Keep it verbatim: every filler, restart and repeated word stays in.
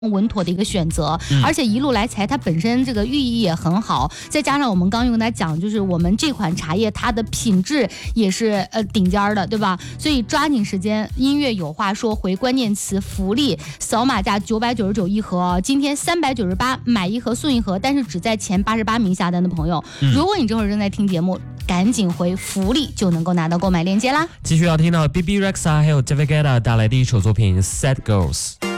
稳妥的一个选择，而且一路来财它本身这个寓意也很好，再加上我们刚用跟大家讲，就是我们这款茶叶它的品质也是呃顶尖的，对吧？所以抓紧时间，音乐有话说，回关键词福利，扫码价九百九十九一盒，今天三百九十八买一盒送一盒，但是只在前八十八名下单的朋友，嗯、如果你这会儿正在听节目，赶紧回福利就能够拿到购买链接啦。 继续要听到 B B Rexa 还有 David Guetta 带来的一首作品《Sad Girls》。